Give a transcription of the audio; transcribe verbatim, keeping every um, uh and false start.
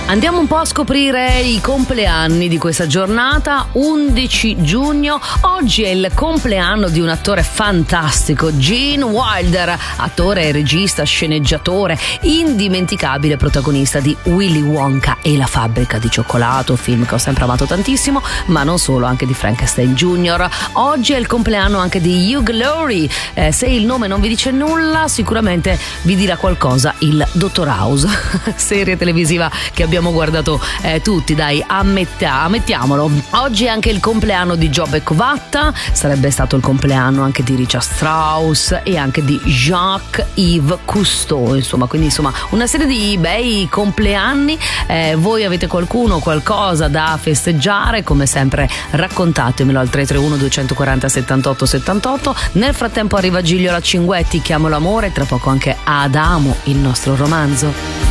Andiamo un po' a scoprire i compleanni di questa giornata, undici giugno. Oggi è il compleanno di un attore fantastico, Gene Wilder, attore, regista, sceneggiatore, indimenticabile protagonista di Willy Wonka e la fabbrica di cioccolato, film che ho sempre amato tantissimo, ma non solo, anche di Frankenstein Junior Oggi è il compleanno anche di Hugh Laurie. Eh, se il nome non vi dice nulla, sicuramente vi dirà qualcosa il Dottor House, serie televisiva che abbiamo abbiamo guardato eh, tutti, dai, ammetta, ammettiamolo. Oggi è anche il compleanno di Giobbe Covatta, sarebbe stato il compleanno anche di Richard Strauss e anche di Jacques-Yves Cousteau, insomma, quindi insomma una serie di bei compleanni. Eh, voi avete qualcuno, qualcosa da festeggiare? Come sempre raccontatemelo al tre tre uno due quattro zero settantotto settantotto. Nel frattempo arriva Giglio La Cinguetti, Chiamo l'amore, tra poco anche Adamo, il nostro romanzo.